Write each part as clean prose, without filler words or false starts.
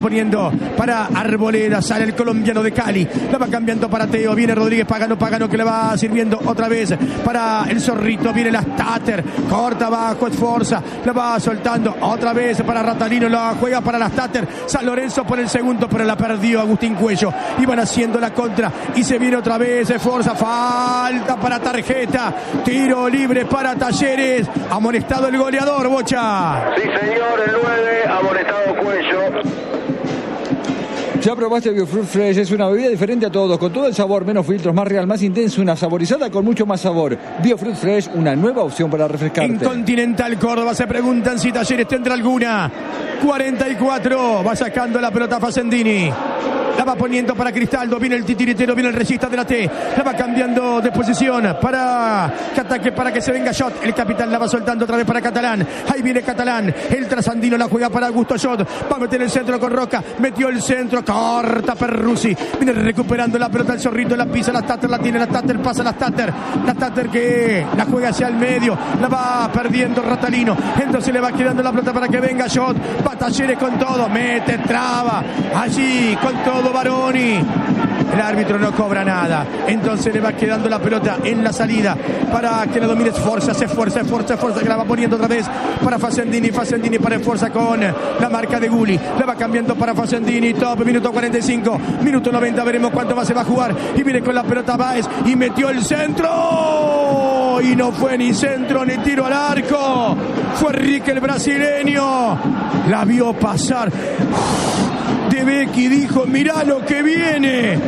poniendo para Arboleda, sale el colombiano de Cali, la va cambiando para Teo, viene Rodríguez, Pagano que le va sirviendo otra vez para el Zorrito, viene la Stater, corta abajo, esforza, la va soltando otra vez para Ratalino, la juega para la Stater, San Lorenzo por el segundo, pero la perdió Agustín Cuello, iban haciendo la contra y se viene otra vez, esforza, falta para tarjeta, tiro libre para Talleres, amonestado el goleador, Bocha. Sí señor, el 9, amonestado Cuello. Ya probaste Biofruit Fresh, es una bebida diferente a todos, con todo el sabor, menos filtros, más real, más intenso, una saborizada con mucho más sabor. Biofruit Fresh, una nueva opción para refrescarte. En Continental Córdoba se preguntan si Talleres tendrá alguna. 44, va sacando la pelota Facendini. La va poniendo para Cristaldo, viene el titiritero, viene el regista de la T, la va cambiando de posición para que ataque, para que se venga Shot, el capitán la va soltando otra vez para Catalán, ahí viene Catalán, el trasandino la juega para Augusto Shot, va a meter el centro con Roca, metió el centro, corta Perruzzi, viene recuperando la pelota el Zorrito, la pisa, la Stater la tiene, la Stater pasa la Stater que la juega hacia el medio, la va perdiendo Ratalino, entonces le va quedando la pelota para que venga Shot, va Talleres con todo, mete, traba, allí con todo Baroni, el árbitro no cobra nada, entonces le va quedando la pelota en la salida para que la domine Sforza, se esfuerza que la va poniendo otra vez para Facendini para Esforza con la marca de Gulli, la va cambiando para Facendini, top, minuto 45, minuto 90, veremos cuánto más se va a jugar, y viene con la pelota Báez y metió el centro y no fue ni centro ni tiro al arco, fue Rique el brasileño, la vio pasar de Becky, dijo mirá lo que viene,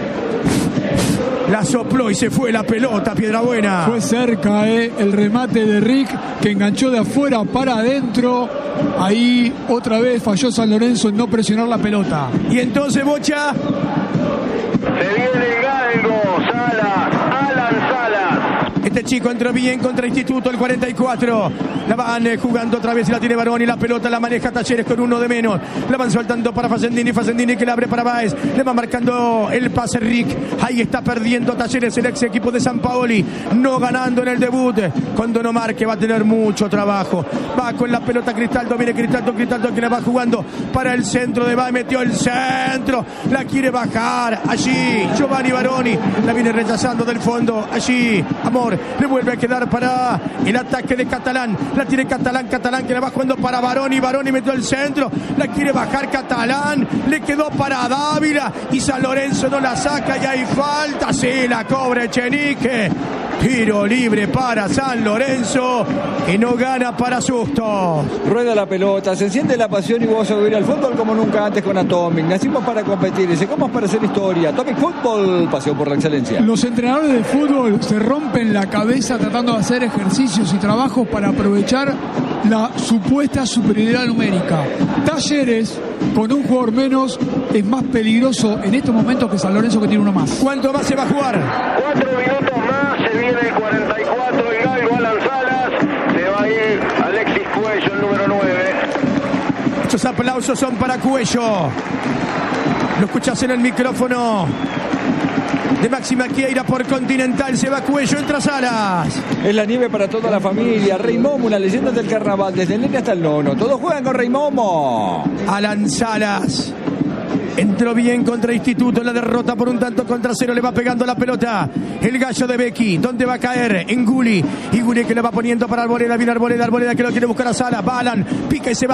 la sopló y se fue la pelota, Piedrabuena. Fue cerca el remate de Rick, que enganchó de afuera para adentro. Ahí otra vez falló San Lorenzo en no presionar la pelota. Y entonces, Bocha, se viene el galgo, Alan Salas. este chico entró bien contra Instituto, el 44. La van jugando otra vez y la tiene Baroni, la pelota la maneja Talleres con uno de menos. La van soltando para Facendini que la abre para Báez. Le va marcando el pase Rick. Ahí está perdiendo Talleres, el ex equipo de San Paoli. No ganando en el debut. Cuando no marque va a tener mucho trabajo. Va con la pelota Cristaldo, viene Cristaldo que la va jugando para el centro de Báez. Metió el centro. La quiere bajar. Allí Giovanni Baroni. La viene rechazando del fondo. Allí Amor. Le vuelve a quedar para el ataque de Catalán. La tiene Catalán que la va jugando para Baroni metió el centro, la quiere bajar Catalán, le quedó para Dávila y San Lorenzo no la saca y hay falta, sí la cobra Echenique, tiro libre para San Lorenzo que no gana para susto. Rueda la pelota, se enciende la pasión y vos a vivir al fútbol como nunca antes con Atomic. Nacimos para competir, secamos para hacer historia. Atomic Fútbol, pasión por la excelencia. Los entrenadores de fútbol se rompen la cabeza tratando de hacer ejercicios y trabajos para aprovechar la supuesta superioridad numérica. Talleres, con un jugador menos, es más peligroso en estos momentos que San Lorenzo, que tiene uno más. ¿Cuánto más se va a jugar? 4 minutos más, se viene el 44, el galgo Alan Salas, se va a ir Alexis Cuello, el número 9. Estos aplausos son para Cuello. Lo escuchás en el micrófono de Máxima Quieira por Continental. Se va Cuello, entra Salas. Es la nieve para toda la familia. Rey Momo, una leyenda del carnaval, desde el nene hasta el nono. Todos juegan con Rey Momo. Alan Salas entró bien contra Instituto, la derrota por un tanto contra cero, le va pegando la pelota el gallo de Becky, ¿dónde va a caer? En Gulli, y Gulli que le va poniendo para Arboleda, viene Arboleda que lo quiere buscar a Sala, va Alan, pica y se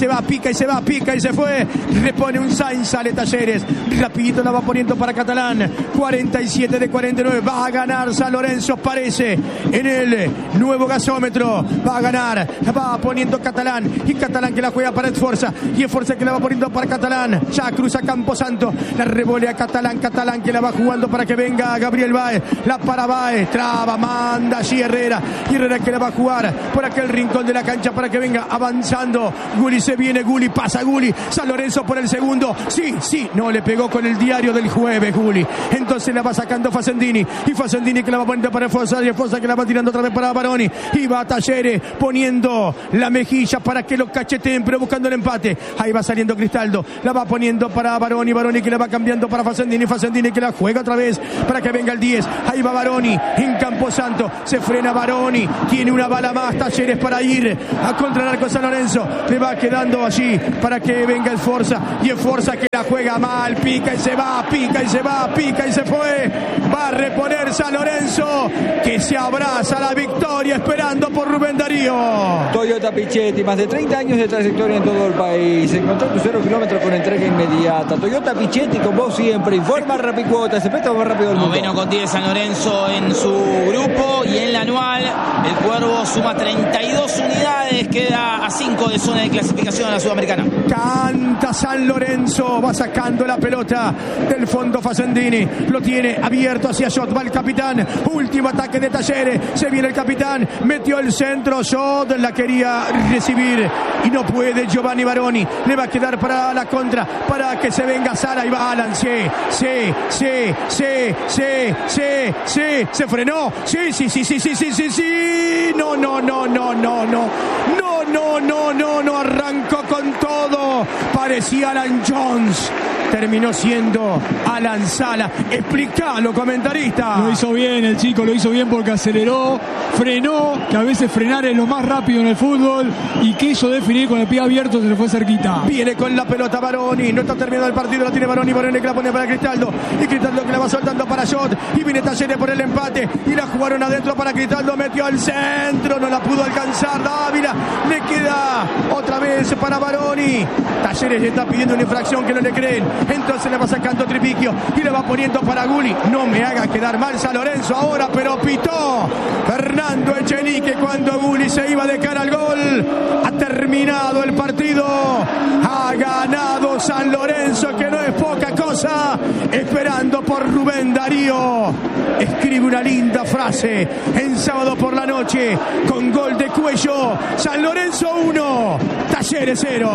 fue, repone un Sainz, sale Talleres, rapidito la va poniendo para Catalán, 47 de 49, va a ganar San Lorenzo, parece, en el nuevo gasómetro, va a ganar, la va poniendo Catalán, y Catalán que la juega para Esforza, y Esforza que la va poniendo para Catalán, ya cruza Camposanto, la revolea Catalán que la va jugando para que venga Gabriel Báez, la para Báez, traba, manda allí Herrera que la va a jugar por aquel rincón de la cancha para que venga avanzando, Gulli se viene, Gulli pasa Gulli, San Lorenzo por el segundo, sí, no, le pegó con el diario del jueves Gulli, entonces la va sacando Facendini, y Facendini que la va poniendo para Esforza, y Esforza que la va tirando otra vez para Baroni, y va a Talleres poniendo la mejilla para que lo cacheteen, pero buscando el empate, ahí va saliendo Cristaldo, la va poniendo para Baroni que la va cambiando para Facendini que la juega otra vez para que venga el 10, ahí va Baroni en Camposanto, se frena Baroni, tiene una bala más Talleres para ir a contra el arco San Lorenzo, le va quedando allí para que venga el Esforza, y Esforza que La juega mal, pica y se va, pica y se va, pica y se fue. Va a reponer San Lorenzo, que se abraza a la victoria esperando por Rubén Darío. Toyota Pichetti, más de 30 años de trayectoria en todo el país. Encontró tu 0 kilómetros con entrega inmediata. Toyota Pichetti con vos siempre. Informa Rapicuotas, se presta más rápido el mundo. Noveno con 10 San Lorenzo en su grupo, y en la anual el Cuervo suma 32 unidades, queda a 5 de zona de clasificación a la Sudamericana. Canta San Lorenzo, va sacando la pelota del fondo Facendini, lo tiene abierto hacia Shot, va el capitán, último ataque de Talleres, se viene el capitán, metió el centro, Shot la quería recibir y no puede Giovanni Baroni, le va a quedar para la contra, para que se venga Sala y va Alan, se frenó, sí, no, arrancó con todo, parecía Alan Jones, terminó siendo Alan Sala. Explícalo, comentarista. Lo hizo bien el chico, lo hizo bien porque aceleró, frenó, que a veces frenar es lo más rápido en el fútbol, y quiso definir con el pie abierto, se le fue cerquita. Viene con la pelota Baroni, no está terminado el partido, la tiene Baroni que la pone para Cristaldo, y Cristaldo que la va soltando para Shot, y viene Talleres por el empate, y la jugaron adentro para Cristaldo, metió al centro, no la pudo alcanzar Dávila, le queda otra vez para Baroni. Talleres le está pidiendo una infracción que no le creen, entonces le va sacando Tripiquio y le va poniendo para Gulli. No me haga quedar mal San Lorenzo ahora, pero pitó Fernando Echenique cuando Gulli se iba de cara al gol. Ha terminado el partido, ha ganado San Lorenzo, que no es poca cosa, esperando por Rubén Darío. Escribe una linda frase en sábado por la noche con gol de Cuello. San Lorenzo 1, Talleres 0.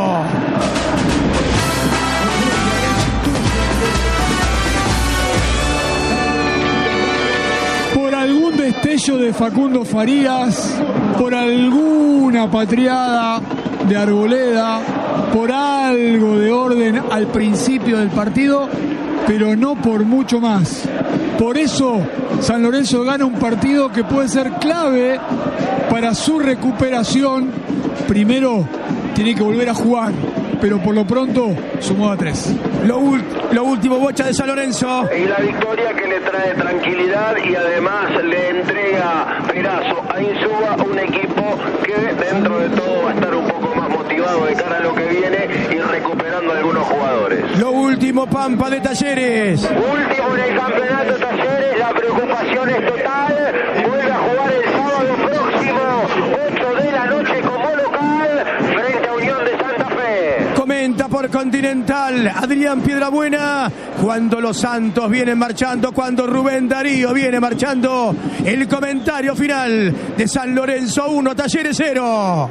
Por algún destello de Facundo Farías, por alguna patriada de Arboleda, por algo de orden al principio del partido, pero no por mucho más. Por eso San Lorenzo gana un partido que puede ser clave para su recuperación. Primero tiene que volver a jugar, pero por lo pronto sumó a 3. Lo último, Bocha de San Lorenzo. Y la victoria que le trae tranquilidad y además le entrega Perazo a Insúa, un equipo que dentro de todo va a estar un poco más motivado de cara a lo que viene y recuperando a algunos jugadores. Lo último, Pampa de Talleres. Último en el campeonato Talleres, la preocupación es total, vuelve a jugar el sábado próximo, 8 de la noche como local, frente a Unión de Santa Fe. Comenta por Continental Adrián Piedrabuena, cuando los Santos vienen marchando, cuando Rubén Darío viene marchando. El comentario final de San Lorenzo 1, Talleres 0.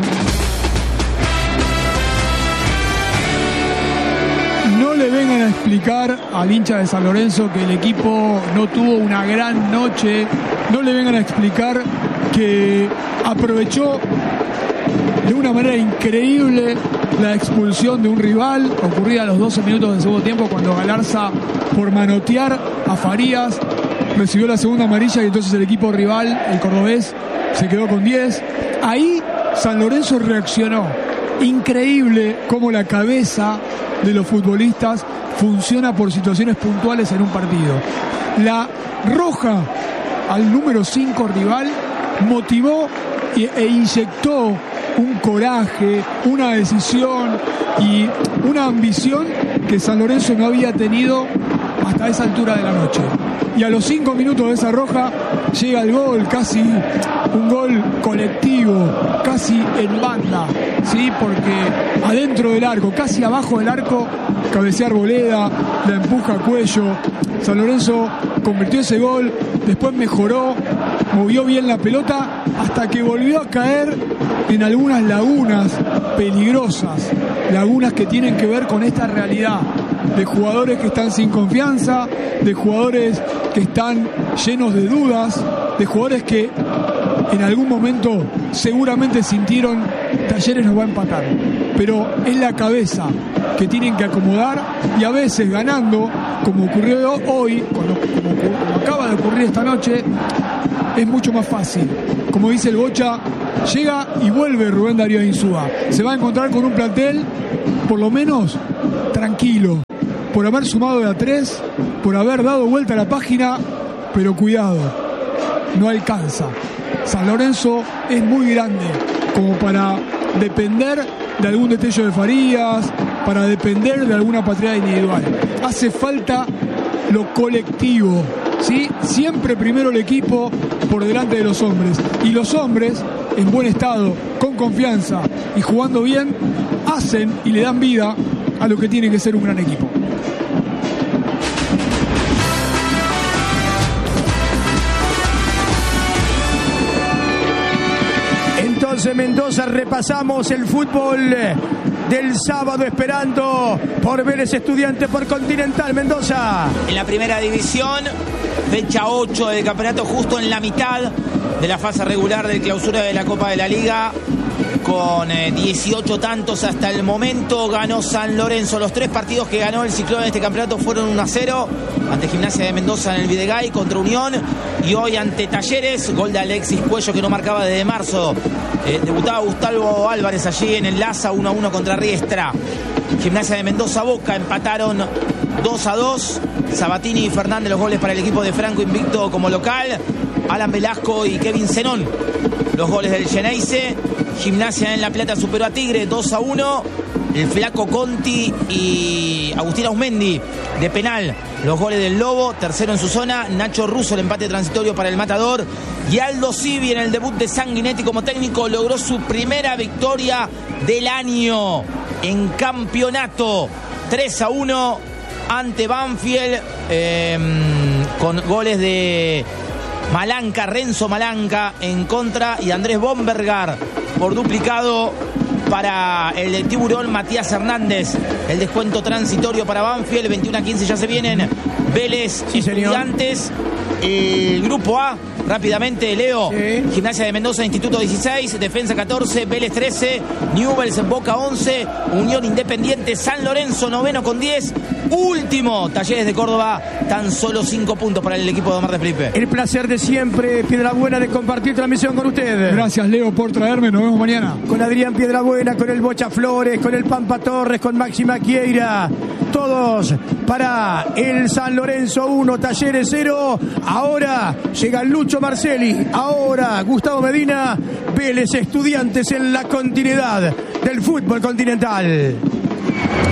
No le vengan a explicar al hincha de San Lorenzo que el equipo no tuvo una gran noche. No le vengan a explicar que aprovechó de una manera increíble la expulsión de un rival ocurrida a los 12 minutos del segundo tiempo, cuando Galarza, por manotear a Farías, recibió la segunda amarilla, y entonces el equipo rival, el cordobés, se quedó con 10. Ahí San Lorenzo reaccionó. Increíble cómo la cabeza de los futbolistas funciona por situaciones puntuales en un partido. La roja al número 5 rival motivó e inyectó un coraje, una decisión y una ambición que San Lorenzo no había tenido hasta esa altura de la noche. Y a los 5 minutos de esa roja llega el gol, casi un gol colectivo, casi en banda, ¿sí? Porque adentro del arco, casi abajo del arco, cabecea Arboleda, la empuja a Cuello. San Lorenzo convirtió ese gol, después mejoró, movió bien la pelota, hasta que volvió a caer en algunas lagunas peligrosas, lagunas que tienen que ver con esta realidad de jugadores que están sin confianza, de jugadores que están llenos de dudas, de jugadores que en algún momento seguramente sintieron Talleres nos va a empatar, pero es la cabeza que tienen que acomodar, y a veces ganando, como ocurrió hoy, como acaba de ocurrir esta noche, es mucho más fácil. Como dice el Bocha, llega y vuelve Rubén Darío Insúa. Se va a encontrar con un plantel por lo menos tranquilo por haber sumado de a 3, por haber dado vuelta a la página, pero cuidado, no alcanza. San Lorenzo es muy grande como para depender de algún destello de Farías, para depender de alguna patriada individual. Hace falta lo colectivo, ¿sí? Siempre primero el equipo por delante de los hombres. Y los hombres, en buen estado, con confianza y jugando bien, hacen y le dan vida a lo que tiene que ser un gran equipo. Entonces, Mendoza, repasamos el fútbol del sábado, esperando por Vélez Estudiantes por Continental. Mendoza. En la primera división, fecha 8 del campeonato, justo en la mitad de la fase regular del clausura de la Copa de la Liga, con 18 tantos hasta el momento. Ganó San Lorenzo. Los 3 partidos que ganó el Ciclón en este campeonato fueron 1-0 ante Gimnasia de Mendoza en el Videgaray, contra Unión, y hoy ante Talleres. Gol de Alexis Cuello, que no marcaba desde marzo. Debutaba Gustavo Álvarez allí en el Laza, 1-1 contra Riestra. Gimnasia de Mendoza, Boca empataron 2-2. Sabatini y Fernández los goles para el equipo de Franco, invicto como local. Alan Velasco y Kevin Zenón los goles del Geneise. Gimnasia en La Plata superó a Tigre 2-1. El Flaco Conti y Agustín Ausmendi de penal los goles del Lobo. Tercero en su zona, Nacho Russo, el empate transitorio para el Matador. Y Aldo Civi, en el debut de Sanguinetti como técnico, logró su primera victoria del año en campeonato. 3-1 ante Banfield, con goles de Malanca, Renzo Malanca en contra, y Andrés Bombergar por duplicado para el de Tiburón, Matías Hernández. El descuento transitorio para Banfield. 21-15 ya se vienen Vélez, sí, Estudiantes. El grupo A, rápidamente, Leo. Sí. Gimnasia de Mendoza, Instituto 16, Defensa 14, Vélez 13, Newell's en Boca 11, Unión Independiente, San Lorenzo noveno con 10, último Talleres de Córdoba, tan solo 5 puntos para el equipo de Omar de Felipe. El placer de siempre, Piedrabuena, de compartir transmisión con usted. Gracias, Leo, por traerme. Nos vemos mañana. Con Adrián Piedrabuena, con el Bocha Flores, con el Pampa Torres, con Máxima Quieira. Todos para el San Lorenzo 1, Talleres 0. Ahora llega Lucho Marcelli. Ahora Gustavo Medina. Vélez Estudiantes en la continuidad del fútbol continental.